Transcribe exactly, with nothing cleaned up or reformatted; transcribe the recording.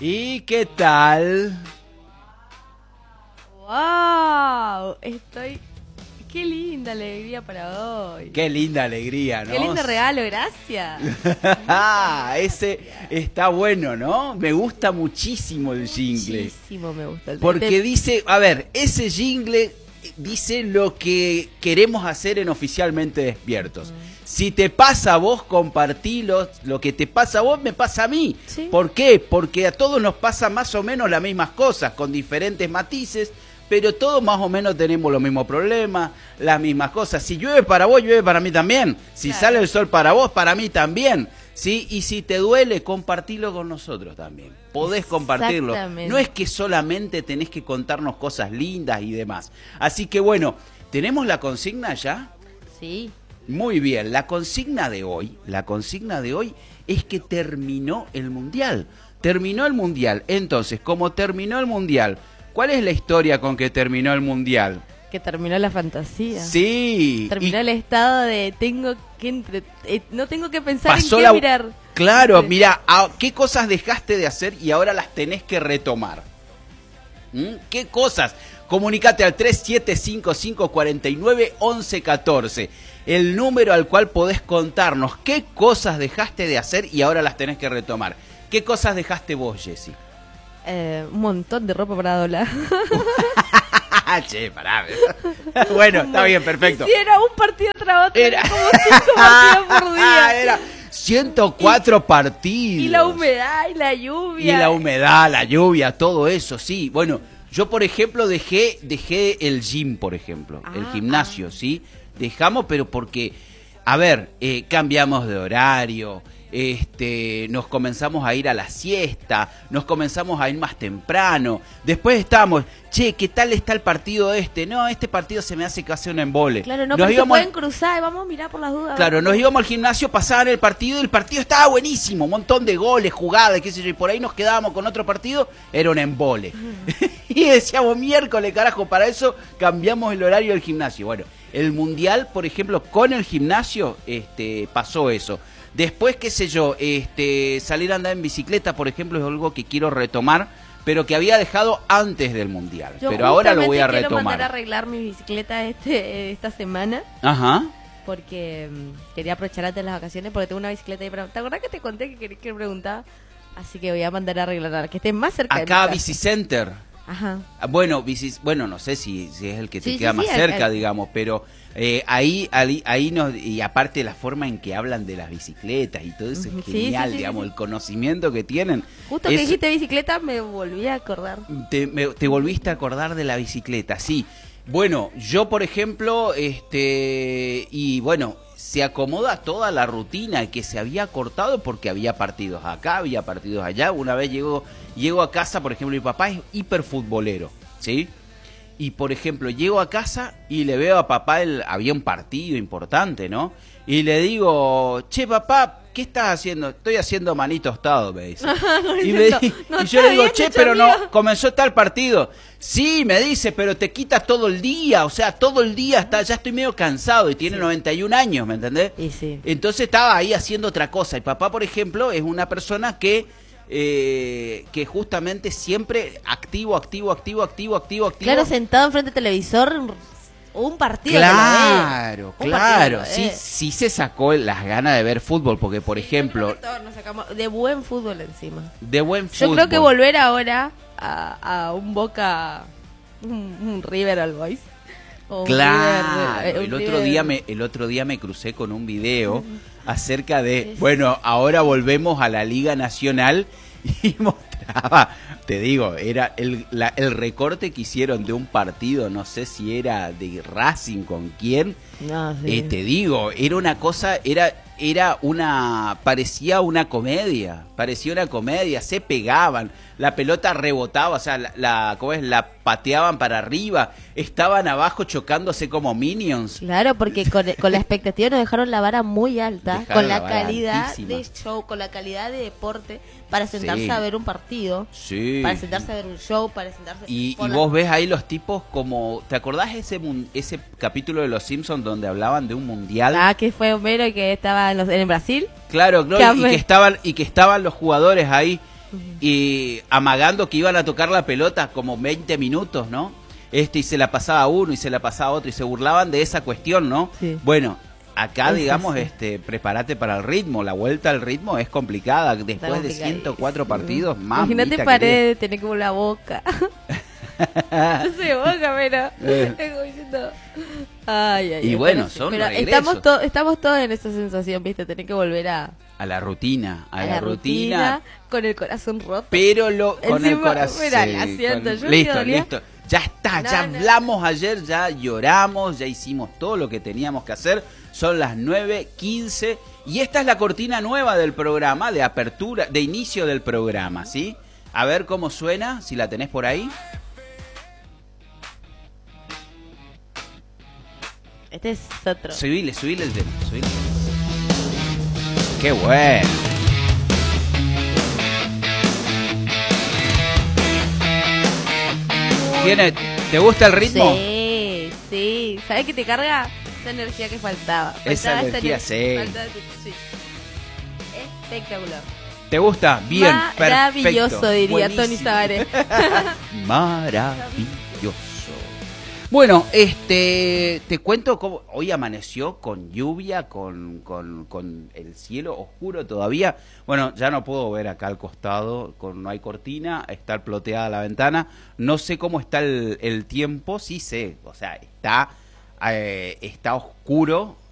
¿Y qué tal? ¡Wow! Estoy... ¡Qué linda alegría para hoy! Qué linda alegría, ¿no? ¡Qué lindo regalo, gracias! Ese está bueno, ¿no? Me gusta muchísimo el jingle. Muchísimo me gusta el Porque te... dice, a ver, ese jingle dice lo que queremos hacer en Oficialmente Despiertos. Mm. Si te pasa a vos, compartilo. Lo que te pasa a vos me pasa a mí. ¿Sí? ¿Por qué? Porque a todos nos pasa más o menos las mismas cosas, con diferentes matices, pero todos más o menos tenemos los mismos problemas, las mismas cosas. Si llueve para vos, llueve para mí también. Si claro. sale el sol para vos, para mí también. ¿Sí? Y si te duele, compartilo con nosotros también. Podés compartirlo. No es que solamente tenés que contarnos cosas lindas y demás. Así que bueno, ¿tenemos la consigna ya? Sí. Muy bien, la consigna de hoy, la consigna de hoy es que terminó el Mundial. Terminó el Mundial. Entonces, como terminó el Mundial, ¿cuál es la historia con que terminó el Mundial? Que terminó la fantasía. Sí. Terminó y... el estado de tengo que entre... eh, no tengo que pensar Pasó en qué la... mirar. Claro, mira, ¿qué cosas dejaste de hacer y ahora las tenés que retomar? ¿Mm? ¿Qué cosas? Comunicate al tres siete cinco cinco cuatro nueve once catorce, el número al cual podés contarnos qué cosas dejaste de hacer y ahora las tenés que retomar. ¿Qué cosas dejaste vos, Jessy? Eh, un montón de ropa para doblar. Che, pará. Bueno, está bien, perfecto. Si era un partido tras otro, era como cinco partidos por día. Era ciento cuatro y, partidos. Y la humedad y la lluvia. Y la humedad, la lluvia, todo eso, sí. Bueno, yo, por ejemplo, dejé dejé el gym, por ejemplo, ah, el gimnasio, ah. ¿sí? Dejamos, pero porque, a ver, eh, cambiamos de horario, este, nos comenzamos a ir a la siesta, nos comenzamos a ir más temprano, después estábamos, che, ¿qué tal está el partido este? No, este partido se me hace casi un embole. Claro, no, nos pero íbamos, se pueden cruzar, vamos a mirar por las dudas. Claro, nos íbamos al gimnasio, pasaban el partido y el partido estaba buenísimo, un montón de goles, jugadas, qué sé yo, y por ahí nos quedábamos con otro partido, era un embole. Y decíamos, miércoles, carajo, para eso cambiamos el horario del gimnasio. Bueno, el Mundial, por ejemplo, con el gimnasio, este, pasó eso. Después, qué sé yo, este, salir a andar en bicicleta, por ejemplo, es algo que quiero retomar, pero que había dejado antes del Mundial. Yo pero ahora lo voy a quiero retomar. mandar a arreglar mi bicicleta este, esta semana. Ajá. Porque um, quería aprovechar antes las vacaciones, porque tengo una bicicleta ahí para... ¿Te acordás que te conté que quería que preguntaba? Así que voy a mandar a arreglar, que esté más cerca. Acá, de Bicicenter. Ajá. Bueno, bici, bueno, no sé si, si es el que te sí, queda sí, más sí, cerca, el, el... digamos, pero eh, ahí, ahí, ahí nos, y aparte la forma en que hablan de las bicicletas y todo eso es sí, genial, sí, sí, digamos, sí. el conocimiento que tienen. Justo es, que dijiste bicicleta me volví a acordar. Te, me, te volviste a acordar de la bicicleta, sí. Bueno, yo por ejemplo, este, y bueno, se acomoda toda la rutina que se había cortado porque había partidos acá, había partidos allá. Una vez llego, llego a casa, por ejemplo, mi papá es hiperfutbolero, ¿sí? Y por ejemplo, llego a casa y le veo a papá, el, había un partido importante, ¿no? Y le digo, che papá, ¿qué estás haciendo? Estoy haciendo maní tostado, me dice. Y, me, no, y yo le digo, che, pero mío. no, comenzó tal partido. Sí, me dice, pero te quita todo el día, o sea, todo el día, está, ya estoy medio cansado y tiene sí. noventa y un años, ¿me entendés? Y sí. Entonces estaba ahí haciendo otra cosa. Y papá, por ejemplo, es una persona que... Eh, que justamente siempre activo, activo, activo, activo, activo, activo. Claro, sentado enfrente del televisor, un partido. Claro, que lo ve. claro. Un sí, sí se sacó las ganas de ver fútbol, porque por sí, ejemplo... Nos sacamos de buen fútbol encima. De buen fútbol. Yo creo que volver ahora a, a un Boca, un, un River All Boys. Claro, River, el otro River. día me el otro día me crucé con un video acerca de, bueno, ahora volvemos a la Liga Nacional y mostraba, te digo, era el, la, el recorte que hicieron de un partido, no sé si era de Racing con quién, no, sí. eh, te digo, era una cosa, era era una, parecía una comedia, parecía una comedia, se pegaban, la pelota rebotaba, o sea, la, la ¿cómo es? La pateaban para arriba, estaban abajo chocándose como Minions. Claro, porque con, con la expectativa nos dejaron la vara muy alta, dejaron con la, la calidad altísima. de show, con la calidad de deporte, para sentarse sí. a ver un partido, sí. para sentarse a ver un show, para sentarse... Y, y la... vos ves ahí los tipos como, ¿te acordás ese ese capítulo de Los Simpsons donde hablaban de un mundial? Ah, que fue Homero y que estaba en, los, en Brasil. Claro, ¿no? y, que estaban, y que estaban los jugadores ahí. y amagando que iban a tocar la pelota como veinte minutos, ¿no? Este, y se la pasaba a uno y se la pasaba a otro y se burlaban de esa cuestión, ¿no? Sí. Bueno, acá, Eso digamos, sí. este, prepárate para el ritmo. La vuelta al ritmo es complicada. Después de ciento cuatro partidos, más. Imagínate pared, tener como la boca. No sé, boca, pero. Eh. Es como diciendo. Ay, ay, Y ay, bueno, pero sí. son Pero regresos. estamos, to- estamos todos en esa sensación, ¿viste? Tener que volver a, A la rutina, a, a la, la rutina, rutina con el corazón roto. pero lo, con el Encima, corazón. mira, la siento, con- yo listo, me dolía. listo. Ya está, No, ya no. hablamos ayer, ya lloramos, ya hicimos todo lo que teníamos que hacer. Son las nueve quince y esta es la cortina nueva del programa, de apertura, de inicio del programa, ¿sí? A ver cómo suena, si la tenés por ahí. Este es otro. Subile, subile el tema, subile. ¡Qué bueno! ¿Tiene, ¿Te gusta el ritmo? Sí, sí. ¿Sabes que te carga esa energía que faltaba? Esa Faltaba energía, ener- sí. faltaba- sí. Espectacular. ¿Te gusta? Bien, Maravilloso, perfecto. diría Buenísimo. Tony Sabaré. Maravilloso. Bueno, este, te cuento cómo hoy amaneció con lluvia, con, con, con el cielo oscuro todavía. Bueno, ya no puedo ver acá al costado, con, no hay cortina, está ploteada la ventana. No sé cómo está el, el tiempo, sí sé, o sea, está, eh, está oscuro.